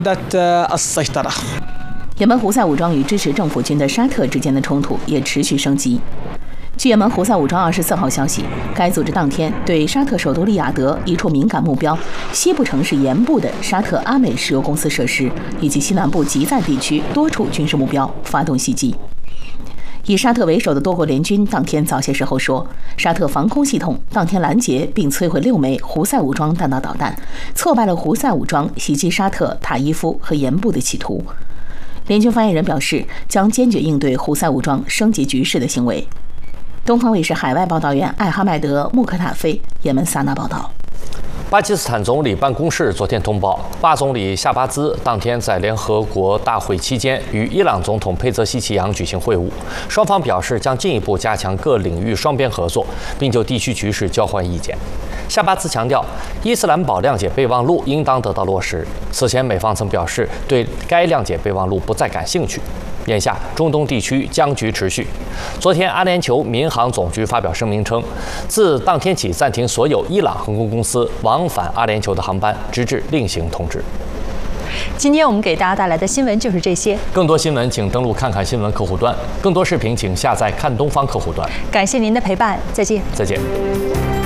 也门胡塞武装与支持政府军的沙特之间的冲突也持续升级。据也门胡塞武装24号消息，该组织当天对沙特首都利雅得一处敏感目标西部城市盐部的沙特阿美石油公司设施以及西南部吉赞地区多处军事目标发动袭击。以沙特为首的多国联军当天早些时候说，沙特防空系统当天拦截并摧毁6枚胡塞武装弹道导弹，挫败了胡塞武装袭击沙特塔伊夫和盐部的企图。联军发言人表示，将坚决应对胡塞武装升级局势的行为。东方卫视海外报道员艾哈迈德·穆克塔菲也门萨那报道。 巴基斯坦总理办公室昨天通报，巴总理夏巴兹当天在联合国大会期间与伊朗总统佩泽希奇扬举行会晤，双方表示将进一步加强各领域双边合作，并就地区局势交换意见。夏巴兹强调，伊斯兰堡谅解备忘录应当得到落实。此前，美方曾表示对该谅解备忘录不再感兴趣。眼下，中东地区僵局持续。昨天，阿联酋民航总局发表声明称，自当天起暂停所有伊朗航空公司往返阿联酋的航班，直至另行通知。 今天我们给大家带来的新闻就是这些。 更多新闻，请登录看看新闻客户端；更多视频，请下载看东方客户端。 感谢您的陪伴，再见。 再见。